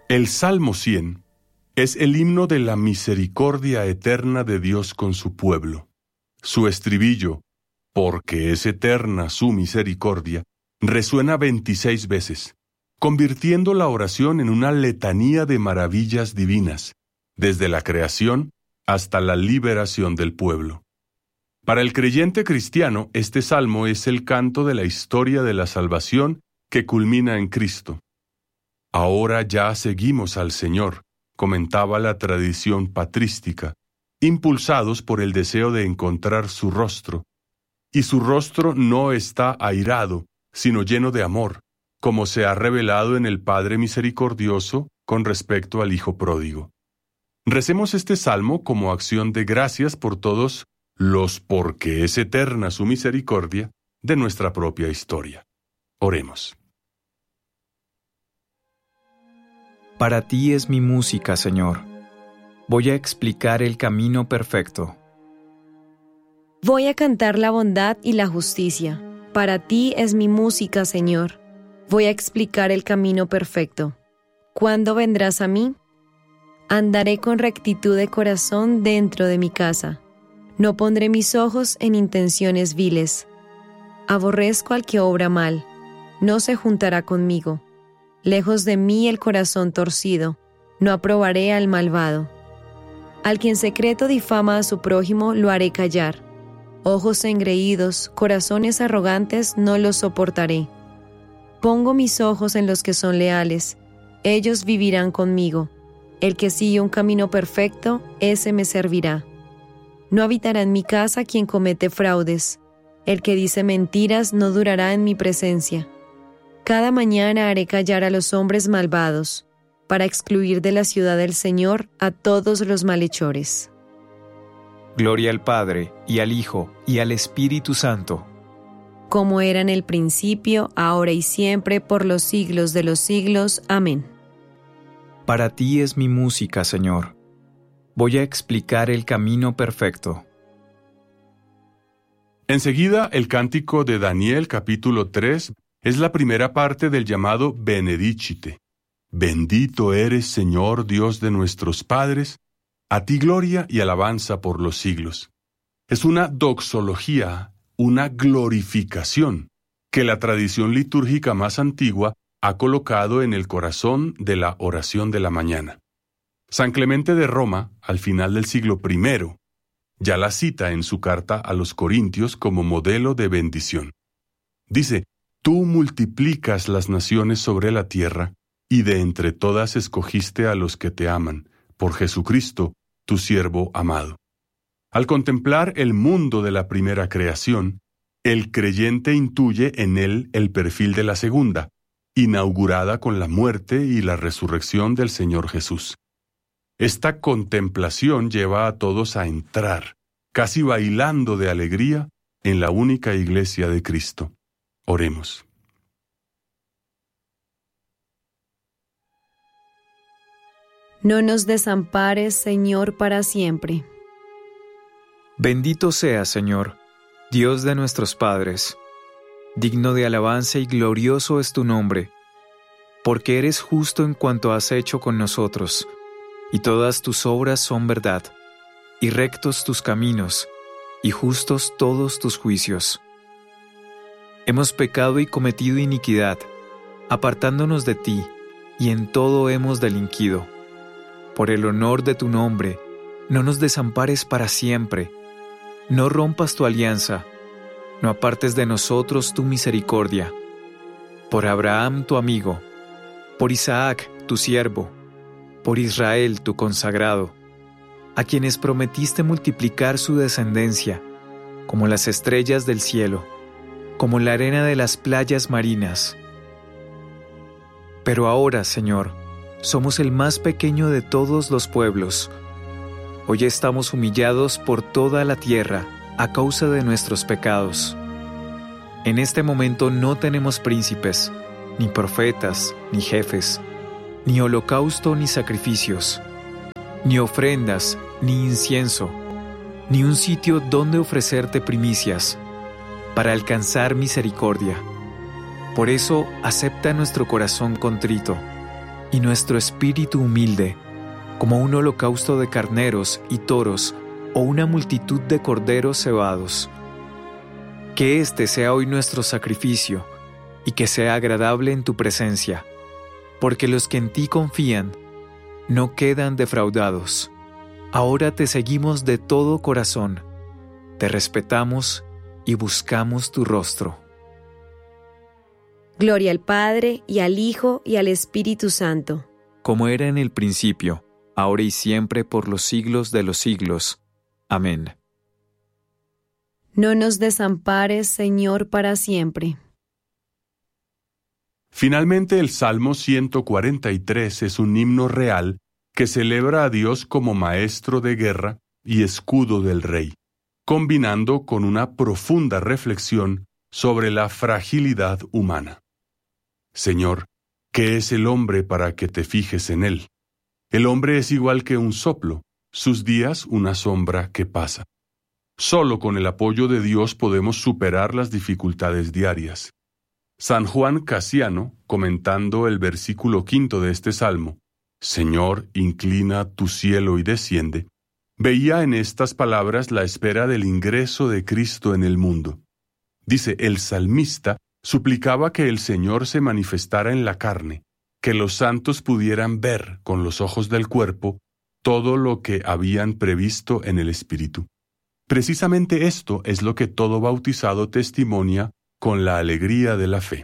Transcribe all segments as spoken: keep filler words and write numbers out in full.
El Salmo cien es el himno de la misericordia eterna de Dios con su pueblo. Su estribillo, porque es eterna su misericordia, resuena veintiséis veces, convirtiendo la oración en una letanía de maravillas divinas, desde la creación hasta la liberación del pueblo. Para el creyente cristiano, este salmo es el canto de la historia de la salvación que culmina en Cristo. Ahora ya seguimos al Señor, comentaba la tradición patrística, impulsados por el deseo de encontrar su rostro. Y su rostro no está airado, sino lleno de amor, como se ha revelado en el Padre misericordioso con respecto al Hijo pródigo. Recemos este salmo como acción de gracias por todos los porque es eterna su misericordia de nuestra propia historia. Oremos. Para ti es mi música, Señor. Voy a explicar el camino perfecto. Voy a cantar la bondad y la justicia. Para ti es mi música, Señor. Voy a explicar el camino perfecto. ¿Cuándo vendrás a mí? Andaré con rectitud de corazón dentro de mi casa. No pondré mis ojos en intenciones viles. Aborrezco al que obra mal. No se juntará conmigo. Lejos de mí el corazón torcido. No aprobaré al malvado. Al que en secreto difama a su prójimo, lo haré callar. Ojos engreídos, corazones arrogantes, no los soportaré. Pongo mis ojos en los que son leales. Ellos vivirán conmigo. El que sigue un camino perfecto, ese me servirá. No habitará en mi casa quien comete fraudes. El que dice mentiras no durará en mi presencia. Cada mañana haré callar a los hombres malvados, para excluir de la ciudad del Señor a todos los malhechores. Gloria al Padre, y al Hijo, y al Espíritu Santo. Como era en el principio, ahora y siempre, por los siglos de los siglos. Amén. Para ti es mi música, Señor. Voy a explicar el camino perfecto. Enseguida, el cántico de Daniel, capítulo tres, es la primera parte del llamado Benedicite. Bendito eres, Señor, Dios de nuestros padres, a ti gloria y alabanza por los siglos. Es una doxología, una glorificación, que la tradición litúrgica más antigua ha colocado en el corazón de la oración de la mañana. San Clemente de Roma, al final del siglo primero, ya la cita en su carta a los Corintios como modelo de bendición. Dice: Tú multiplicas las naciones sobre la tierra, y de entre todas escogiste a los que te aman, por Jesucristo, tu siervo amado. Al contemplar el mundo de la primera creación, el creyente intuye en él el perfil de la segunda, inaugurada con la muerte y la resurrección del Señor Jesús. Esta contemplación lleva a todos a entrar, casi bailando de alegría, en la única iglesia de Cristo. Oremos. No nos desampares, Señor, para siempre. Bendito seas, Señor, Dios de nuestros padres. Digno de alabanza y glorioso es tu nombre, porque eres justo en cuanto has hecho con nosotros, y todas tus obras son verdad, y rectos tus caminos, y justos todos tus juicios. Hemos pecado y cometido iniquidad, apartándonos de ti, y en todo hemos delinquido. Por el honor de tu nombre, no nos desampares para siempre. No rompas tu alianza, no apartes de nosotros tu misericordia. Por Abraham tu amigo, por Isaac tu siervo, por Israel tu consagrado, a quienes prometiste multiplicar su descendencia, como las estrellas del cielo, como la arena de las playas marinas. Pero ahora, Señor, somos el más pequeño de todos los pueblos. Hoy estamos humillados por toda la tierra a causa de nuestros pecados. En este momento no tenemos príncipes, ni profetas, ni jefes, ni holocausto ni sacrificios, ni ofrendas, ni incienso, ni un sitio donde ofrecerte primicias, para alcanzar misericordia. Por eso acepta nuestro corazón contrito, y nuestro espíritu humilde, como un holocausto de carneros y toros o una multitud de corderos cebados. Que este sea hoy nuestro sacrificio, y que sea agradable en tu presencia, porque los que en ti confían no quedan defraudados. Ahora te seguimos de todo corazón, te respetamos y buscamos tu rostro. Gloria al Padre, y al Hijo, y al Espíritu Santo. Como era en el principio, ahora y siempre, por los siglos de los siglos. Amén. No nos desampares, Señor, para siempre. Finalmente, el Salmo ciento cuarenta y tres es un himno real que celebra a Dios como maestro de guerra y escudo del rey, combinando con una profunda reflexión sobre la fragilidad humana. Señor, ¿qué es el hombre para que te fijes en él? El hombre es igual que un soplo, sus días una sombra que pasa. Solo con el apoyo de Dios podemos superar las dificultades diarias. San Juan Casiano, comentando el versículo quinto de este salmo, Señor, inclina tu cielo y desciende, veía en estas palabras la espera del ingreso de Cristo en el mundo. Dice, el salmista suplicaba que el Señor se manifestara en la carne, que los santos pudieran ver con los ojos del cuerpo todo lo que habían previsto en el Espíritu. Precisamente esto es lo que todo bautizado testimonia con la alegría de la fe.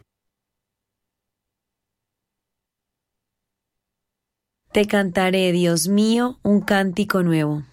Te cantaré, Dios mío, un cántico nuevo.